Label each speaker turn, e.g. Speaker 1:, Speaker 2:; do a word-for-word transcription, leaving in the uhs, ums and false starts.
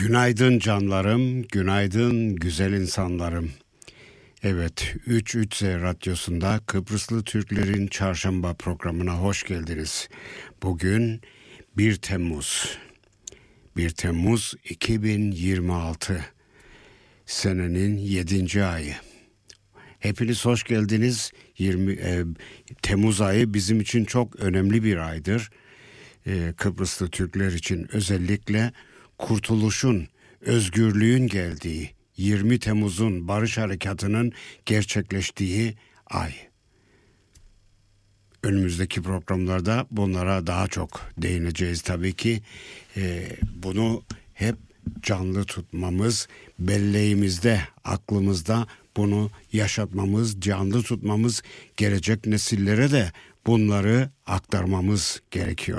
Speaker 1: Günaydın canlarım, günaydın güzel insanlarım. Evet, üç üç Z Radyosu'nda Kıbrıslı Türklerin Çarşamba programına hoş geldiniz. Bugün bir Temmuz. bir Temmuz iki bin yirmi altı. Senenin yedinci ayı. Hepiniz hoş geldiniz. yirmi e, Temmuz ayı bizim için çok önemli bir aydır. E, Kıbrıslı Türkler için özellikle kurtuluşun, özgürlüğün geldiği, yirmi Temmuz'un barış harekatının gerçekleştiği ay. Önümüzdeki programlarda bunlara daha çok değineceğiz tabii ki. E, bunu hep canlı tutmamız, belleğimizde, aklımızda bunu yaşatmamız, canlı tutmamız, gelecek nesillere de bunları aktarmamız gerekiyor.